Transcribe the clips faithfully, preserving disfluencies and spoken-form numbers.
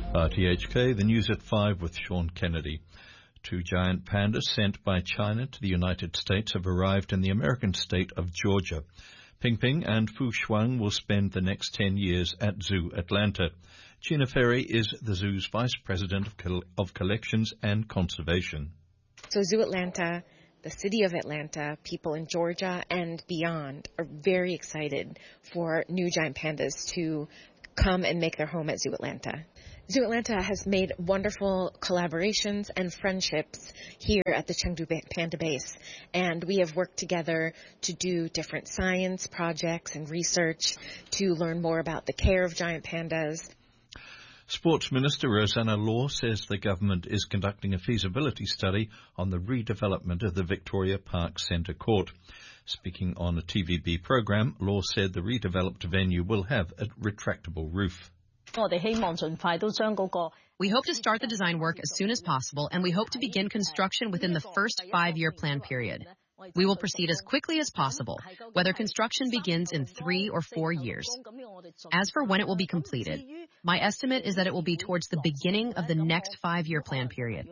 R T H K, the news at five with Sean Kennedy. Two giant pandas sent by China to the United States have arrived in the American state of Georgia. Pingping and Fu Shuang will spend the next ten years at Zoo Atlanta. Gina Ferry is the zoo's Vice President of, Col- of Collections and Conservation. So Zoo Atlanta, the city of Atlanta, people in Georgia and beyond are very excited for new giant pandas to come and make their home at Zoo Atlanta. Zoo Atlanta has made wonderful collaborations and friendships here at the Chengdu Panda Base, and we have worked together to do different science projects and research to learn more about the care of giant pandas. Sports Minister Rosanna Law says the government is conducting a feasibility study on the redevelopment of the Victoria Park Centre Court. Speaking on a T V B programme, Law said the redeveloped venue will have a retractable roof. We hope to start the design work as soon as possible, and we hope to begin construction within the first five-year plan period. We will proceed as quickly as possible, whether construction begins in three or four years. As for when it will be completed, my estimate is that it will be towards the beginning of the next five-year plan period.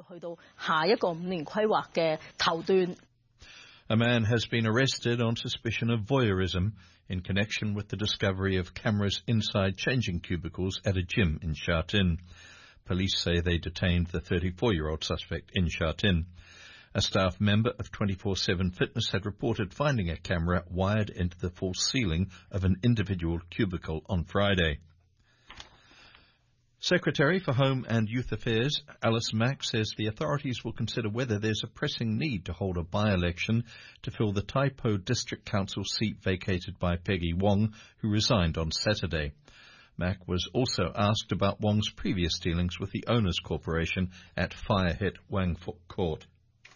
A man has been arrested on suspicion of voyeurism in connection with the discovery of cameras inside changing cubicles at a gym in Sha Tin. Police say they detained the thirty-four-year-old suspect in Sha Tin. A staff member of twenty-four seven Fitness had reported finding a camera wired into the false ceiling of an individual cubicle on Friday. Secretary for Home and Youth Affairs Alice Mack says the authorities will consider whether there's a pressing need to hold a by-election to fill the Tai Po District Council seat vacated by Peggy Wong, who resigned on Saturday. Mack was also asked about Wong's previous dealings with the Owners Corporation at fire-hit Wang Fuk Court.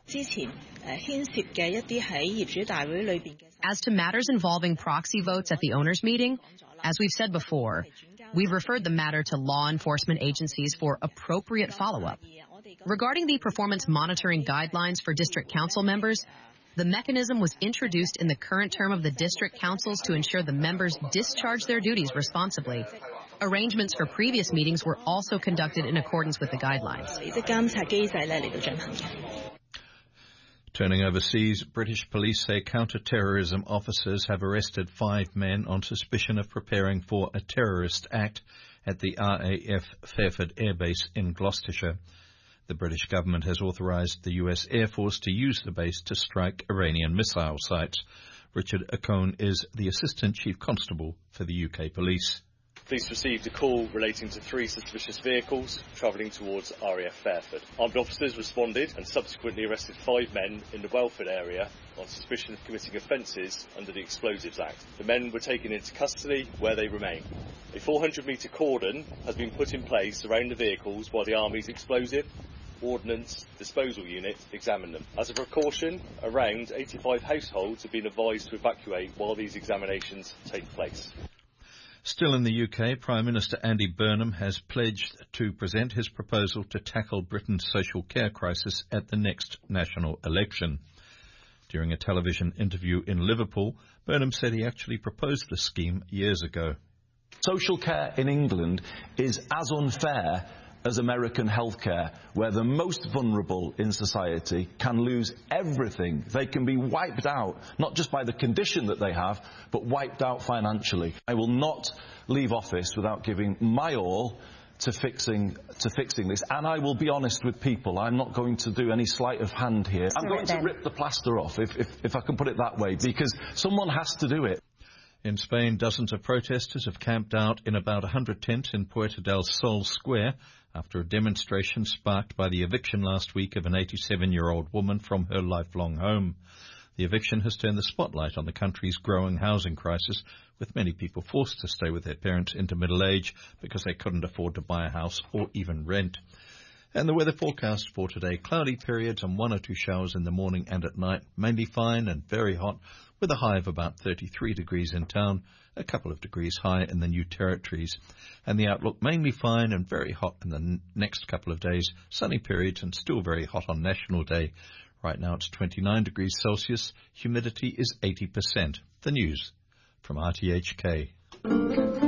As to matters involving proxy votes at the owners' meeting, as we've said before, we've referred the matter to law enforcement agencies for appropriate follow-up. Regarding the performance monitoring guidelines for district council members, the mechanism was introduced in the current term of the district councils to ensure the members discharge their duties responsibly. Arrangements for previous meetings were also conducted in accordance with the guidelines. Turning overseas, British police say counter-terrorism officers have arrested five men on suspicion of preparing for a terrorist act at the R A F Fairford Air Base in Gloucestershire. The British government has authorised the U S Air Force to use the base to strike Iranian missile sites. Richard Akone is the Assistant Chief Constable for the U K Police. Police received a call relating to three suspicious vehicles travelling towards R A F Fairford. Armed officers responded and subsequently arrested five men in the Welford area on suspicion of committing offences under the Explosives Act. The men were taken into custody where they remain. A four hundred metre cordon has been put in place around the vehicles while the Army's explosive ordnance disposal unit examine them. As a precaution, around eighty-five households have been advised to evacuate while these examinations take place. Still in the U K, Prime Minister Andy Burnham has pledged to present his proposal to tackle Britain's social care crisis at the next national election. During a television interview in Liverpool, Burnham said he actually proposed the scheme years ago. Social care in England is as unfair as American healthcare, where the most vulnerable in society can lose everything. They can be wiped out, not just by the condition that they have, but wiped out financially. I will not leave office without giving my all to fixing to fixing this. And I will be honest with people. I'm not going to do any sleight of hand here. I'm going to rip the plaster off, if, if, if I can put it that way, because someone has to do it. In Spain, dozens of protesters have camped out in about one hundred tents in Puerta del Sol Square after a demonstration sparked by the eviction last week of an eighty-seven-year-old woman from her lifelong home. The eviction has turned the spotlight on the country's growing housing crisis, with many people forced to stay with their parents into middle age because they couldn't afford to buy a house or even rent. And the weather forecast for today: cloudy periods and one or two showers in the morning and at night, mainly fine and very hot, with a high of about thirty-three degrees in town, a couple of degrees higher in the New Territories. And the outlook mainly fine and very hot in the n- next couple of days, sunny periods and still very hot on National Day. Right now it's twenty-nine degrees Celsius, humidity is eighty percent. The news from R T H K.